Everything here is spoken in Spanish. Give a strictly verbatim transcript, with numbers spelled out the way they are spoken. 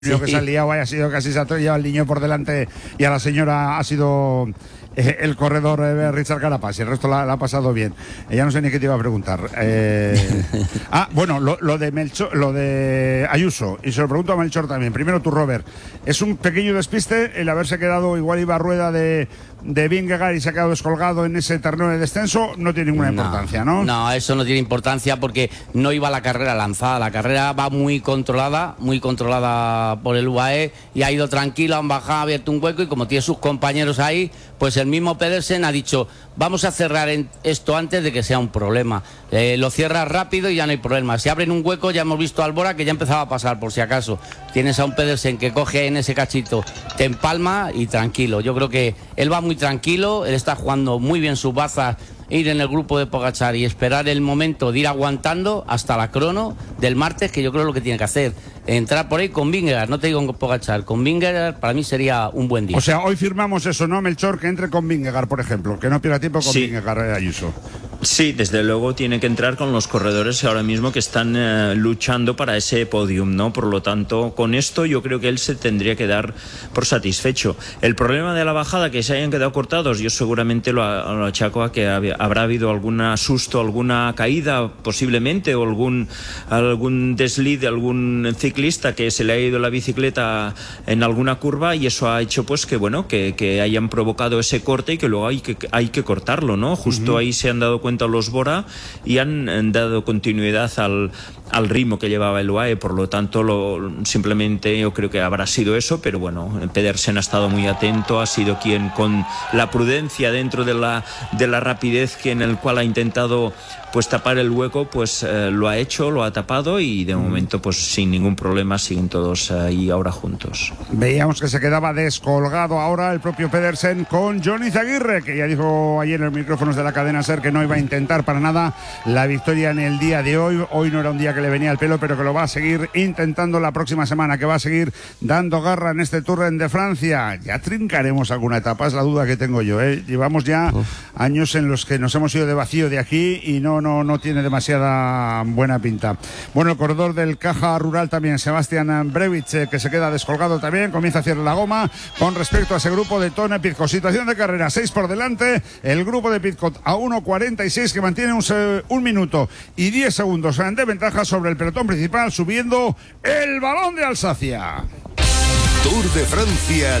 Sí. Que se ha liado, ha sido casi se ha traído al niño por delante y a la señora ha sido eh, el corredor eh, Richard Carapaz, y el resto la, la ha pasado bien. Eh, ya no sé ni qué te iba a preguntar. Eh... ah, bueno, lo, lo de Melchor, lo de Ayuso, y se lo pregunto a Melchor también. Primero tú, Robert, es un pequeño despiste el haberse quedado, igual iba a rueda de, de Vingegaard y se ha quedado descolgado en ese terreno de descenso, no tiene ninguna no, importancia, ¿no? No, eso no tiene importancia porque no iba la carrera lanzada, la carrera va muy controlada, muy controlada por el U A E, y ha ido tranquilo, han bajado, ha abierto un hueco, y como tiene sus compañeros ahí, pues el mismo Pedersen ha dicho, vamos a cerrar en esto antes de que sea un problema. Eh, lo cierras rápido y ya no hay problema. Si abren un hueco, ya hemos visto a Albora que ya empezaba a pasar, por si acaso. Tienes a un Pedersen que coge en ese cachito, te empalma y tranquilo. Yo creo que él va muy tranquilo, él está jugando muy bien sus bazas, ir en el grupo de Pogačar y esperar el momento de ir aguantando hasta la crono del martes, que yo creo lo que tiene que hacer. Entrar por ahí con Vingegaard, no te digo con Pogačar, con Vingegaard para mí sería un buen día. O sea, hoy firmamos eso, ¿no, Melchor? Que entre con Vingegaard, por ejemplo, que no pierda tiempo con sí. Vingegaard Ayuso. Sí, desde luego tiene que entrar con los corredores ahora mismo que están eh, luchando para ese podium, ¿no? Por lo tanto, con esto yo creo que él se tendría que dar por satisfecho. El problema de la bajada, que se hayan quedado cortados, yo seguramente lo, lo achaco a que hab- habrá habido algún susto, alguna caída posiblemente, o algún, algún desliz de algún ciclista que se le ha ido la bicicleta en alguna curva, y eso ha hecho pues que bueno que, que hayan provocado ese corte y que luego hay que, hay que cortarlo, ¿no? Justo uh-huh. Ahí se han dado cuenta los Bora y han, han dado continuidad al, al ritmo que llevaba el U A E. Por lo tanto, lo, simplemente yo creo que habrá sido eso, pero bueno, Pedersen ha estado muy atento, ha sido quien con la prudencia dentro de la, de la rapidez que en el cual ha intentado pues tapar el hueco, pues eh, lo ha hecho, lo ha tapado, y de momento pues sin ningún problema siguen todos ahí ahora juntos. Veíamos que se quedaba descolgado ahora el propio Pedersen con Johnny Zaguirre, que ya dijo ayer en los micrófonos de la cadena SER que no iba a intentar para nada la victoria en el día de hoy. Hoy no era un día que le venía al pelo, pero que lo va a seguir intentando la próxima semana, que va a seguir dando garra en este Tour de Francia. Ya trincaremos alguna etapa, es la duda que tengo yo, ¿eh? Llevamos ya Uf. años en los que nos hemos ido de vacío de aquí y no No, no tiene demasiada buena pinta. Bueno, el corredor del Caja Rural también, Sebastian Brevich, eh, que se queda descolgado también, comienza a hacer la goma con respecto a ese grupo de Tone Pidcock. Situación de carrera, seis por delante, el grupo de Pidcock a uno cuarenta y seis, que mantiene un, un minuto y diez segundos de ventaja sobre el pelotón principal, subiendo el Balón de Alsacia. Tour de Francia